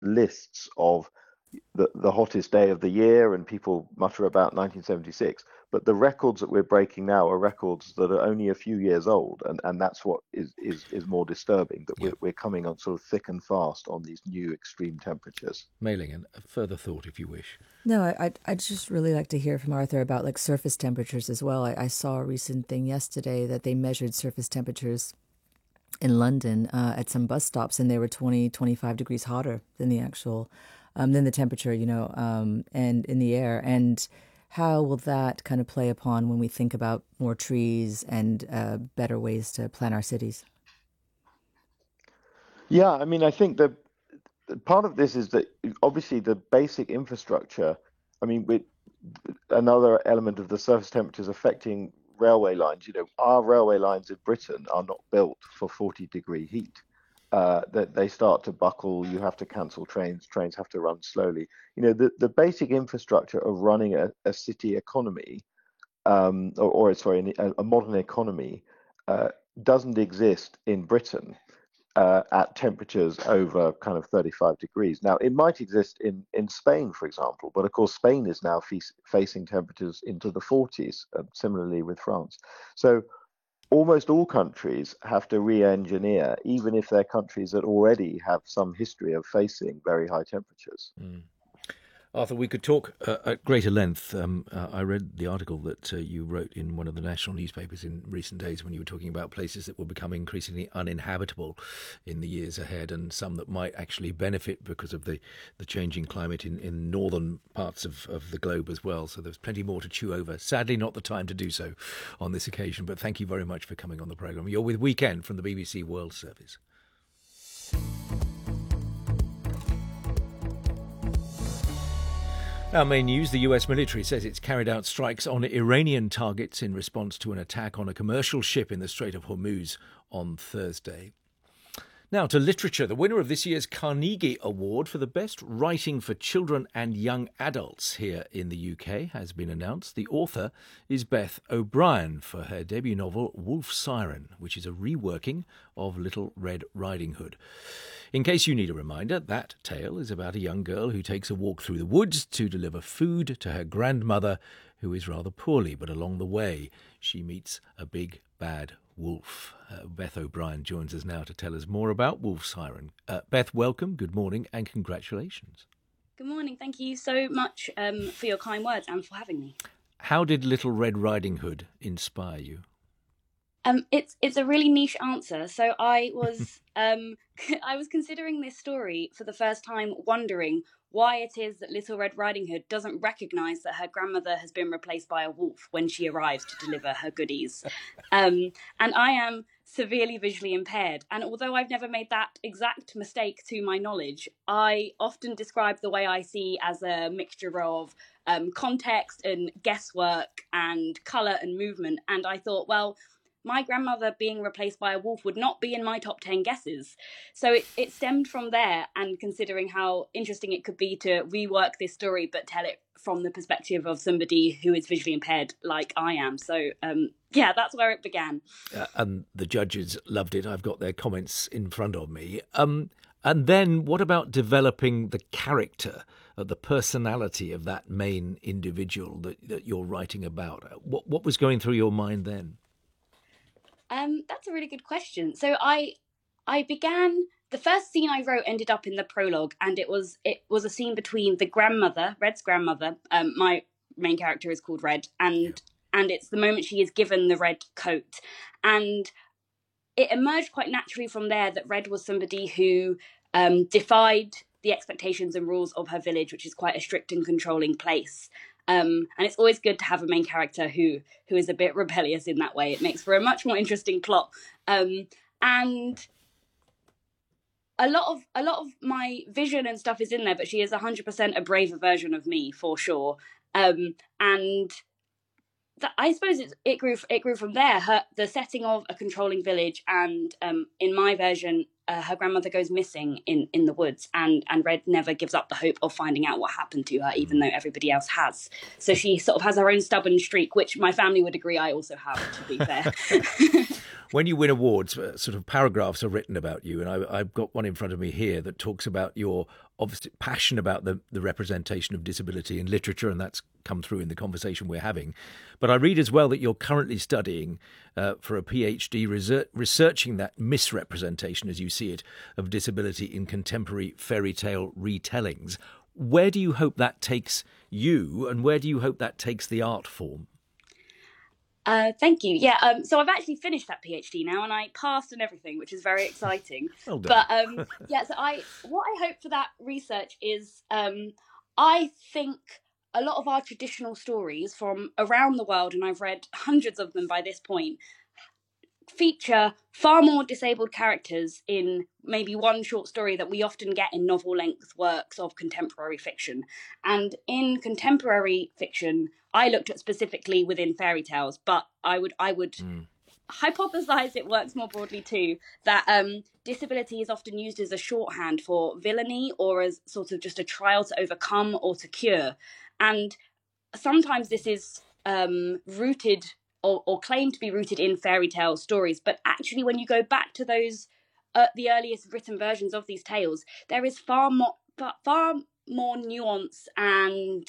lists of the hottest day of the year, and people mutter about 1976. But the records that we're breaking now are records that are only a few years old, and that's what is more disturbing, that Yeah. we're coming on sort of thick and fast on these new extreme temperatures. Mailing and a further thought, if you wish. No, I'd just really like to hear from Arthur about like surface temperatures as well. I saw a recent thing yesterday that they measured surface temperatures in London at some bus stops, and they were 20, 25 degrees hotter than the actual, than the temperature, and in the air. And how will that kind of play upon when we think about more trees and better ways to plan our cities? Yeah, I mean, I think part of this is that obviously the basic infrastructure. I mean, another element of the surface temperatures affecting railway lines. Our railway lines in Britain are not built for 40-degree heat. That they start to buckle. You have to cancel trains. Trains have to run slowly. The basic infrastructure of running a city economy, or sorry, a modern economy, uh, doesn't exist in Britain at temperatures over kind of 35 degrees. Now, it might exist in Spain, for example, but of course, Spain is now facing temperatures into the 40s, similarly with France. So almost all countries have to re-engineer, even if they're countries that already have some history of facing very high temperatures. Mm. Arthur, we could talk at greater length. I read the article that you wrote in one of the national newspapers in recent days when you were talking about places that will become increasingly uninhabitable in the years ahead, and some that might actually benefit because of the changing climate in northern parts of the globe as well. So there's plenty more to chew over. Sadly, not the time to do so on this occasion, but thank you very much for coming on the programme. You're with Weekend from the BBC World Service. Our main news, the US military says it's carried out strikes on Iranian targets in response to an attack on a commercial ship in the Strait of Hormuz on Thursday. Now to literature. The winner of this year's Carnegie Award for the best writing for children and young adults here in the UK has been announced. The author is Beth O'Brien for her debut novel Wolf Siren, which is a reworking of Little Red Riding Hood. In case you need a reminder, that tale is about a young girl who takes a walk through the woods to deliver food to her grandmother, who is rather poorly, but along the way she meets a big bad wolf. Beth O'Brien joins us now to tell us more about Wolf Siren. Beth, welcome, good morning, and congratulations. Good morning. Thank you so much for your kind words and for having me. How did Little Red Riding Hood inspire you? It's a really niche answer. So I was I was considering this story for the first time, wondering why it is that Little Red Riding Hood doesn't recognise that her grandmother has been replaced by a wolf when she arrives to deliver her goodies. And I am severely visually impaired. And although I've never made that exact mistake to my knowledge, I often describe the way I see as a mixture of context and guesswork and colour and movement. And I thought, well, my grandmother being replaced by a wolf would not be in my top 10 guesses. So it stemmed from there, and considering how interesting it could be to rework this story but tell it from the perspective of somebody who is visually impaired like I am. So yeah, that's where it began. And the judges loved it. I've got their comments in front of me. And then what about developing the character, the personality of that main individual that you're writing about? What was going through your mind then? That's a really good question. So I began, the first scene I wrote ended up in the prologue, and it was a scene between the grandmother, Red's grandmother. My main character is called Red, and it's the moment she is given the red coat, and it emerged quite naturally from there that Red was somebody who defied the expectations and rules of her village, which is quite a strict and controlling place. And it's always good to have a main character who is a bit rebellious in that way. It makes for a much more interesting plot. And a lot of my vision and stuff is in there, but she is 100% a braver version of me for sure. And I suppose it grew from there. The setting of a controlling village, and in my version, her grandmother goes missing in the woods, and Red never gives up the hope of finding out what happened to her, even though everybody else has. So she sort of has her own stubborn streak, which my family would agree I also have, to be fair. when you win awards, sort of paragraphs are written about you, and I've got one in front of me here that talks about your obvious passion about the representation of disability in literature, and that's come through in the conversation we're having. But I read as well that you're currently studying for a PhD researching that misrepresentation, as you see it, of disability in contemporary fairy tale retellings. Where do you hope that takes you, and where do you hope that takes the art form? Thank you. Yeah, so I've actually finished that PhD now, and I passed and everything, which is very exciting. Well done. But yeah, so what I hope for that research is, I think a lot of our traditional stories from around the world, and I've read hundreds of them by this point, feature far more disabled characters in maybe one short story that we often get in novel-length works of contemporary fiction. And in contemporary fiction, I looked at specifically within fairy tales, but I would hypothesize it works more broadly too, that disability is often used as a shorthand for villainy or as sort of just a trial to overcome or to cure. And sometimes this is rooted or claimed to be rooted in fairy tale stories. But actually, when you go back to those, the earliest written versions of these tales, there is far more nuance and,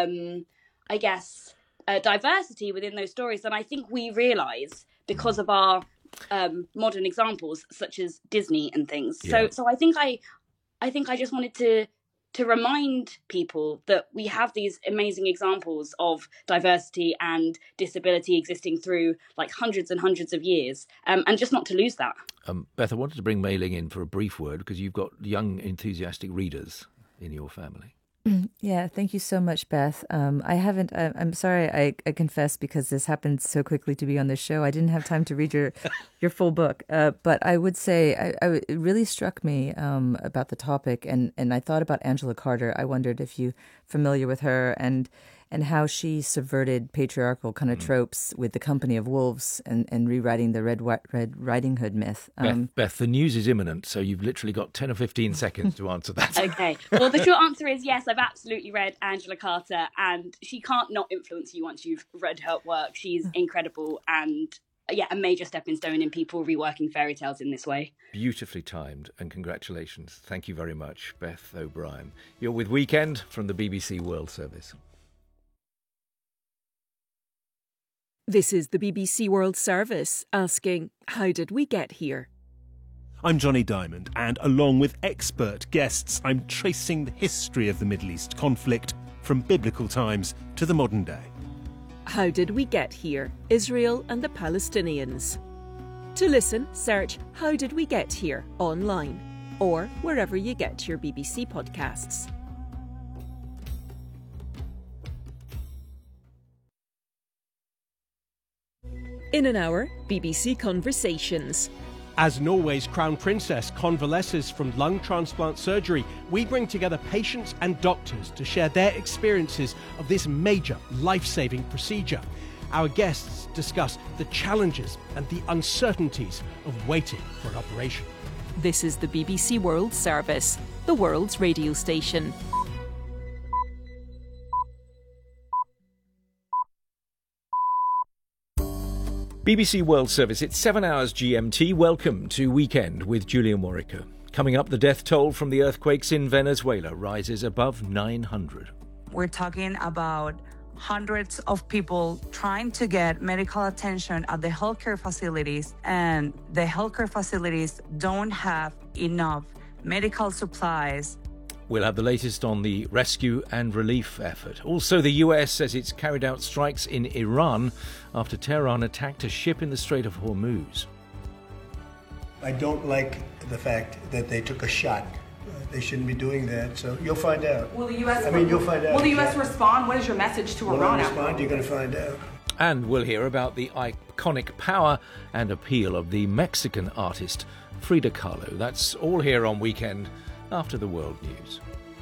I guess, diversity within those stories than I think we realise because of our modern examples, such as Disney and things. Yeah. So I think I just wanted to remind people that we have these amazing examples of diversity and disability existing through like hundreds and hundreds of years, and just not to lose that. Beth, I wanted to bring Mei Ling in for a brief word because you've got young, enthusiastic readers in your family. Yeah, thank you so much, Beth. I'm sorry, I confess, because this happened so quickly to be on this show. I didn't have time to read your full book. But I would say it really struck me about the topic. And I thought about Angela Carter. I wondered if you're familiar with her and how she subverted patriarchal kind of tropes with The Company of Wolves and rewriting the Red Riding Hood myth. Beth, the news is imminent, so you've literally got 10 or 15 seconds to answer that. Okay. Well, the short answer is yes, I've absolutely read Angela Carter, and she can't not influence you once you've read her work. She's incredible and, yeah, a major stepping stone in people reworking fairy tales in this way. Beautifully timed, and congratulations. Thank you very much, Beth O'Brien. You're with Weekend from the BBC World Service. This is the BBC World Service asking, how did we get here? I'm Johnny Diamond, and along with expert guests, I'm tracing the history of the Middle East conflict from biblical times to the modern day. How did we get here? Israel and the Palestinians. To listen, search How Did We Get Here online or wherever you get your BBC podcasts. In an hour, BBC Conversations. As Norway's Crown Princess convalesces from lung transplant surgery, we bring together patients and doctors to share their experiences of this major life-saving procedure. Our guests discuss the challenges and the uncertainties of waiting for an operation. This is the BBC World Service, the world's radio station. BBC World Service, it's 7 hours GMT. Welcome to Weekend with Julia Morica. Coming up, the death toll from the earthquakes in Venezuela rises above 900. We're talking about hundreds of people trying to get medical attention at the healthcare facilities, and the healthcare facilities don't have enough medical supplies. We'll have the latest on the rescue and relief effort. Also, the US says it's carried out strikes in Iran after Tehran attacked a ship in the Strait of Hormuz. I don't like the fact that they took a shot. They shouldn't be doing that, so you'll find out. Will the U.S. You'll find out. Will the U.S. respond? What is your message to Iran? When I respond, you're going to find out. And we'll hear about the iconic power and appeal of the Mexican artist Frida Kahlo. That's all here on Weekend after the world news.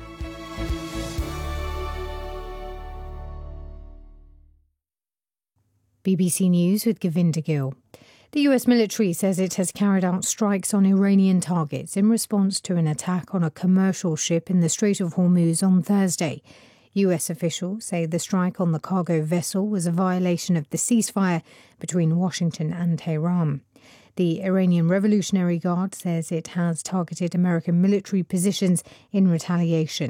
BBC News with Govinda Gill. The US military says it has carried out strikes on Iranian targets in response to an attack on a commercial ship in the Strait of Hormuz on Thursday. US officials say the strike on the cargo vessel was a violation of the ceasefire between Washington and Tehran. The Iranian Revolutionary Guard says it has targeted American military positions in retaliation.